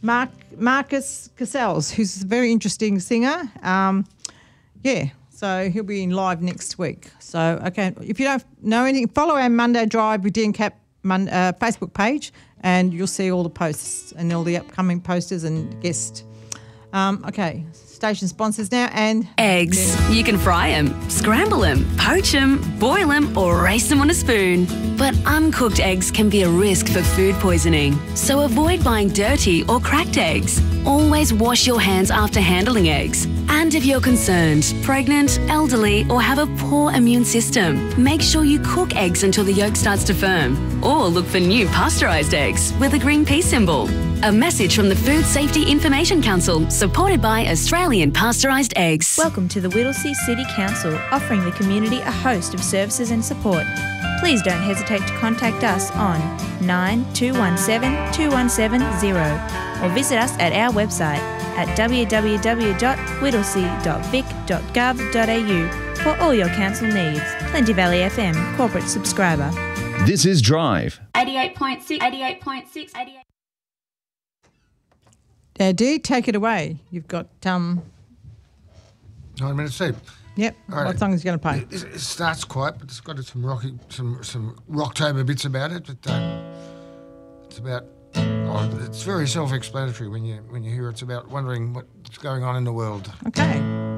Marcus Cassells, who's a very interesting singer. So he'll be in live next week. So, okay, if you don't know anything, follow our Monday Drive with Dean Cap Facebook page and you'll see all the posts and all the upcoming posters and guests. Okay, station sponsors now and... Eggs. Yeah. You can fry them, scramble them, poach them, boil them or race them on a spoon. But uncooked eggs can be a risk for food poisoning. So avoid buying dirty or cracked eggs. Always wash your hands after handling eggs. And if you're concerned, pregnant, elderly or have a poor immune system, make sure you cook eggs until the yolk starts to firm. Or look for new pasteurised eggs with a green pea symbol. A message from the Food Safety Information Council, supported by Australian Pasteurised Eggs. Welcome to the Whittlesea City Council, offering the community a host of services and support. Please don't hesitate to contact us on 9217 2170 or visit us at our website at www.whittlesea.vic.gov.au for all your council needs. Plenty Valley FM, corporate subscriber. This is Drive. 88.6, 88.6, 88. Dee, take it away. You've got 9 minutes deep. Yep. Right. What song is going to play? It starts quiet, but it's got some rocky, some rocktober bits about it. But it's about. It's very self-explanatory when you hear it's about wondering what's going on in the world. Okay.